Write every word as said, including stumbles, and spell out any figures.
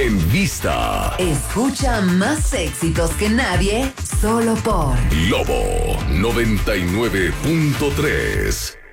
en vista. Escucha más éxitos que nadie, solo por Lobo noventa y nueve punto tres.